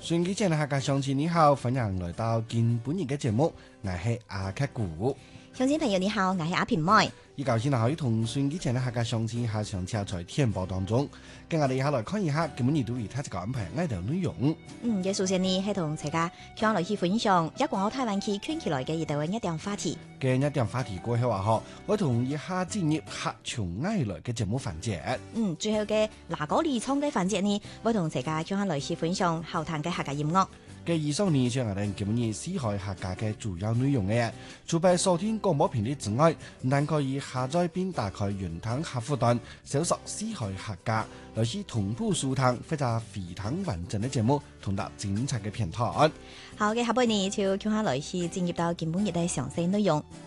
順機前嘅客家鄉親你好，歡迎來到今本日嘅節目，我係阿克古。 鄉親朋友你好，我係阿平妹。 依舊先可以同順機前嘅客家鄉親下上車在天報當中，跟我哋一下來看一下今本日對於他這個安排愛的內容。 嘅首先呢係同大家向來去分享一廣澳台灣區圈起來嘅一條一點話題。 嘅一點話題過後話嗬，我同一下進入客從愛來嘅節目環節。 最後嘅拿歌離唱嘅環節呢，我同大家向來去分享後談嘅客家音樂。 嘅以上呢，就係我哋今日四海客家嘅主要內容嘅。除咗收聽廣播頻率之外，但可以下載並打開雲端客戶端，搜索四海客家，來去同步收聽或者非常完整嘅節目，同埋精彩嘅片段。 好嘅，下半年就向下來去進入到今本日嘅詳細內容。